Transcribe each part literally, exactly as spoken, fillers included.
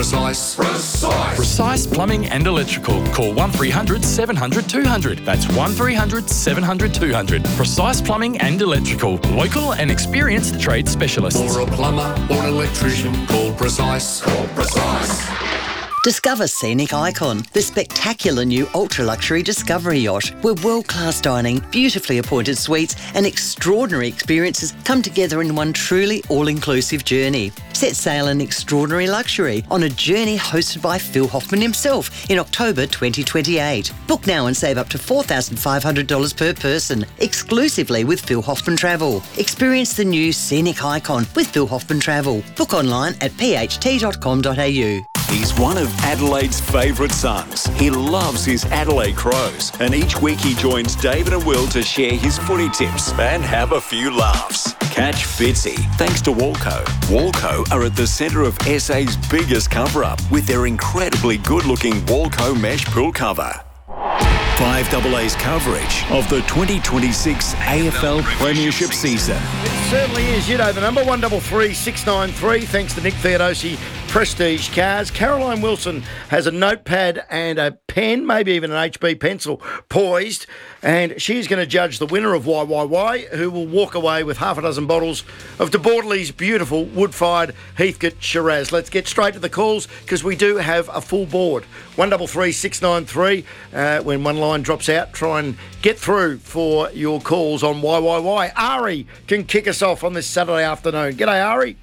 Precise. Precise. Precise Plumbing and Electrical. Call one three hundred seven hundred two hundred. That's one three hundred seven hundred two hundred. Precise Plumbing and Electrical. Local and experienced trade specialists. For a plumber or an electrician, call Precise. Call Precise. Discover Scenic Icon, the spectacular new ultra-luxury Discovery yacht, where world-class dining, beautifully appointed suites and extraordinary experiences come together in one truly all-inclusive journey. Set sail in extraordinary luxury on a journey hosted by Phil Hoffman himself in October twenty twenty-eight. Book now and save up to four thousand five hundred dollars per person, exclusively with Phil Hoffman Travel. Experience the new Scenic Icon with Phil Hoffman Travel. Book online at p h t dot com dot a u. He's one of Adelaide's favourite sons. He loves his Adelaide Crows, and each week he joins David and Will to share his footy tips and have a few laughs. Catch Fitzy thanks to Walco. Walco are at the centre of S A's biggest cover-up with their incredibly good-looking Walco mesh pool cover. five A A's coverage of the twenty twenty-six A F L Premiership season. It certainly is. You know the number, one double three six nine three. Thanks to Nick Theodosi, Prestige Cars. Caroline Wilson has a notepad and a pen, maybe even an H B pencil, poised, and she's going to judge the winner of Y Y Y, who will walk away with half a dozen bottles of De Bordeley's beautiful wood-fired Heathcote Shiraz. Let's get straight to the calls, because we do have a full board. one double three six nine three. Uh, when one line drops out, try and get through for your calls on Y Y Y. Ari can kick us off on this Saturday afternoon. G'day, Ari.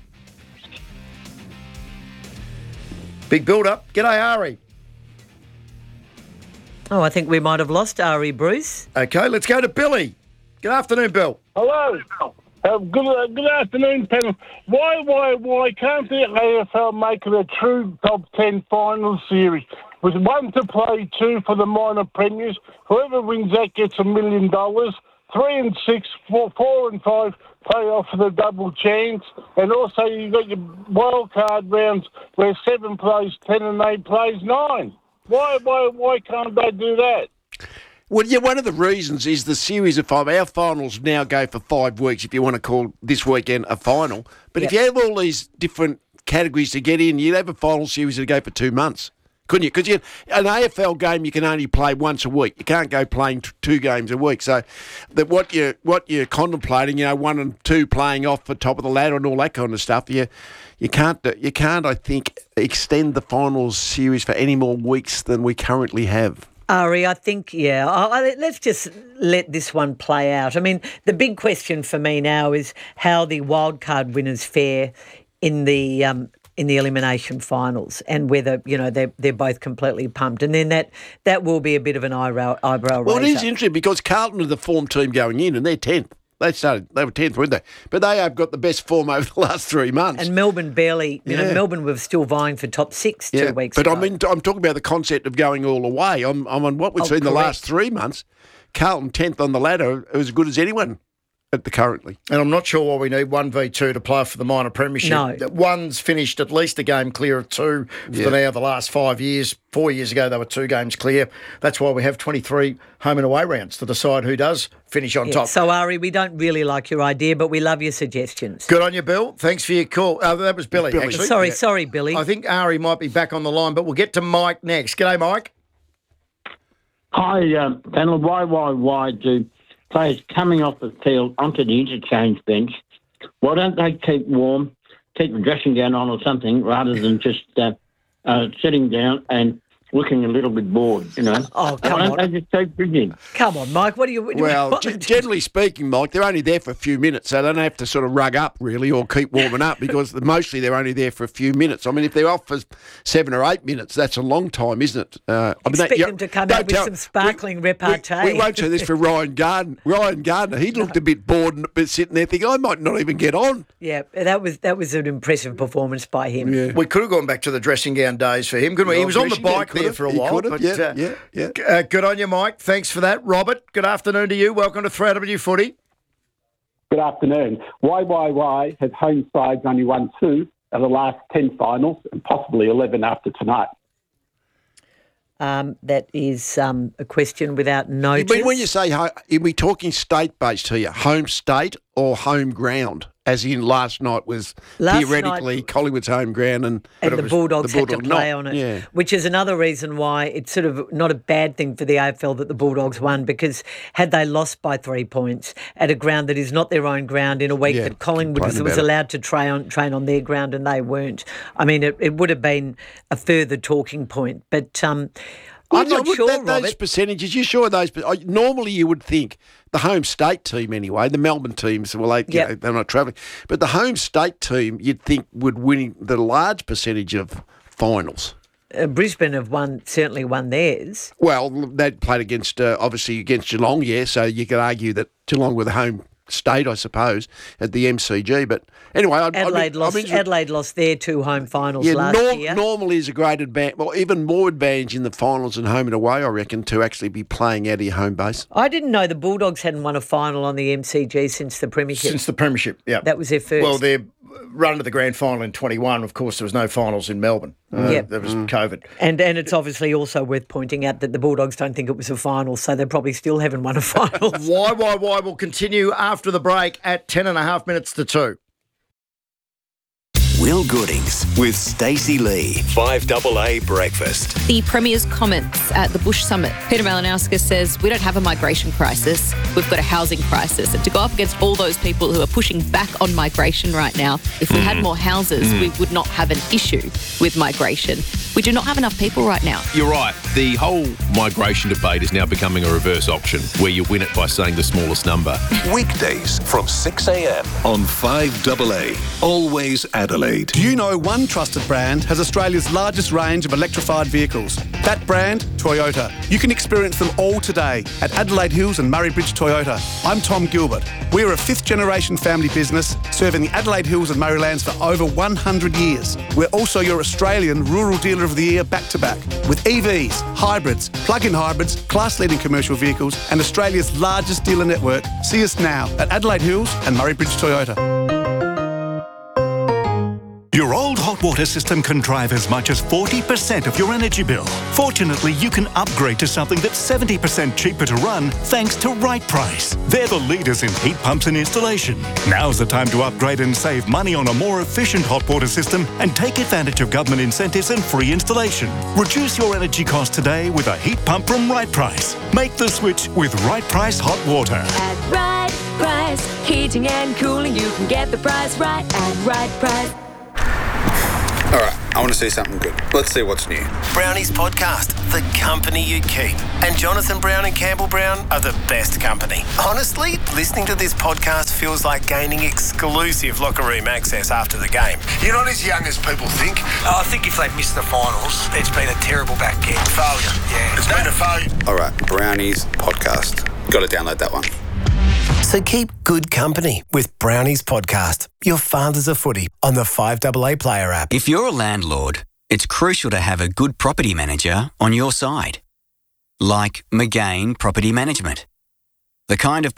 Big build-up. G'day, Ari. Oh, I think we might have lost Ari, Bruce. Okay, let's go to Billy. Good afternoon, Bill. Hello. Uh, good, uh, good afternoon, panel. Why, why, why can't the A F L make it a true top ten final series with one to play, two for the minor premiers? Whoever wins that gets a million dollars. Three and six, four, four and five play off for the double chance. And also you've got your wild card rounds where seven plays ten and eight plays nine. Why, why, why can't they do that? Well, yeah, one of the reasons is the series of five. Our finals now go for five weeks, if you want to call this weekend a final. But yep. if you have all these different categories to get in, you'd have a final series that go for two months, couldn't you? Because an A F L game you can only play once a week. You can't go playing t- two games a week. So that what you're what you're contemplating, you know, one and two playing off the top of the ladder and all that kind of stuff. You you can't you can't I think extend the finals series for any more weeks than we currently have. Ari, I think, yeah, I, I, let's just let this one play out. I mean, the big question for me now is how the wildcard winners fare in the um, in the elimination finals, and whether, you know, they're, they're both completely pumped. And then that that will be a bit of an eyebrow, eyebrow Well, raiser. it is interesting because Carlton are the form team going in and they're tenth. They started, they were tenth, weren't they? But they have got the best form over the last three months. And Melbourne barely, you yeah. know, Melbourne were still vying for top six yeah, two weeks but ago. But I mean, I'm talking about the concept of going all the way. I'm, I'm on what we've Oh, seen the correct. last three months. Carlton tenth on the ladder, as good as anyone at the currently. And I'm not sure why we need one v two to play for the minor premiership. No. One's finished at least a game clear of two for Yeah. now the last five years. Four years ago, they were two games clear. That's why we have twenty-three home and away rounds to decide who does finish on Yeah, top. So, Ari, we don't really like your idea, but we love your suggestions. Good on you, Bill. Thanks for your call. Uh, that was Billy, Billy. actually. Sorry, Yeah. sorry, Billy. I think Ari might be back on the line, but we'll get to Mike next. G'day, Mike. Hi, um, panel. Why, why, why do players coming off the field onto the interchange bench, why don't they keep warm, keep a dressing gown on or something, rather than just uh, uh, sitting down and looking a little bit bored, you know? Oh, come why don't on. they just take bridging? Come on, Mike. What do you... What do you Well, want g- to do? generally speaking, Mike, they're only there for a few minutes, so they don't have to sort of rug up, really, or keep warming up, because mostly they're only there for a few minutes. I mean, if they're off for seven or eight minutes, that's a long time, isn't it? Uh, I mean, Expect that, yeah, them to come don't out with tell- some sparkling we, repartee. We, we won't say this for Ryan Gardner. Ryan Gardner, he looked a bit bored and but sitting there thinking, I might not even get on. Yeah, that was that was an impressive performance by him. Yeah. We could have gone back to the dressing gown days for him, couldn't we? He Well, was on the dressing gown, bike could there have. for a He while. could have, But, yeah, uh, yeah, yeah. g- Uh, good on you, Mike. Thanks for that. Robert, good afternoon to you. Welcome to three W Footy. Good afternoon. Y Y Y have home sides only won two of the last ten finals and possibly eleven after tonight. Um, that is um, a question without notice. But when you say, ho- are we talking state-based here, home state or home ground? as in last night was Last theoretically night- Collingwood's home ground and, And but it the was- Bulldogs the had to Bulldog play not. on it, Yeah. which is another reason why it's sort of not a bad thing for the A F L that the Bulldogs won, because had they lost by three points at a ground that is not their own ground in a week Yeah, that Collingwood was, complain was about it. allowed to train on, train on their ground and they weren't, I mean, it, it would have been a further talking point. But um, I'm Yeah, not would sure, that, those Robert. percentages, you sure those? I- Normally, you would think the home state team anyway. The Melbourne teams, well, they, you Yep. know, they're not travelling, but the home state team, you'd think would win the large percentage of finals. Uh, Brisbane have won, certainly won theirs. Well, they played against uh, obviously against Geelong, yeah. So you could argue that Geelong were the home state, I suppose, at the M C G. But anyway, I, Adelaide, I mean, lost, I mean, Adelaide lost their two home finals yeah, last norm, year. normally is a great advantage, well, even more advantage in the finals and home and away, I reckon, to actually be playing out of your home base. I didn't know the Bulldogs hadn't won a final on the M C G since the Premiership. Since the Premiership, yeah. That was their first. Well, their run to the grand final in twenty-one, of course, there was no finals in Melbourne. Uh, Yep. There was COVID. And and it's obviously also worth pointing out that the Bulldogs don't think it was a final, so they probably still haven't won a final. Why, why, why will continue after the break at ten and a half minutes to two. Will Goodings with Stacey Lee. five A A Breakfast. The Premier's comments at the Bush Summit. Peter Malinauskas says, we don't have a migration crisis, we've got a housing crisis. And to go up against all those people who are pushing back on migration right now, if we Mm. had more houses, Mm. we would not have an issue with migration. We do not have enough people right now. You're right. The whole migration debate is now becoming a reverse auction where you win it by saying the smallest number. Weekdays from six a.m. on five A A. Always Adelaide. Do you know one trusted brand has Australia's largest range of electrified vehicles? That brand, Toyota. You can experience them all today at Adelaide Hills and Murray Bridge Toyota. I'm Tom Gilbert. We're a fifth generation family business serving the Adelaide Hills and Murraylands for over one hundred years. We're also your Australian Rural Dealer of the Year back to back with E Vs, hybrids, plug-in hybrids, class-leading commercial vehicles and Australia's largest dealer network. See us now at Adelaide Hills and Murray Bridge Toyota. Your old hot water system can drive as much as forty percent of your energy bill. Fortunately, you can upgrade to something that's seventy percent cheaper to run thanks to Right Price. They're the leaders in heat pumps and installation. Now's the time to upgrade and save money on a more efficient hot water system and take advantage of government incentives and free installation. Reduce your energy costs today with a heat pump from Right Price. Make the switch with Right Price Hot Water. At Right Price, heating and cooling, you can get the price right at Right Price. All right, I want to see something good. Let's see what's new. Brownies Podcast, the company you keep. And Jonathan Brown and Campbell Brown are the best company. Honestly, listening to this podcast feels like gaining exclusive locker room access after the game. You're not as young as people think. I think if they've missed the finals, it's been a terrible back end. Failure, yeah. It's been a failure. All right, Brownies Podcast. Got to download that one. So keep good company with Brownies Podcast, your father's a footy on the five A A Player app. If you're a landlord, it's crucial to have a good property manager on your side. Like McGain Property Management. The kind of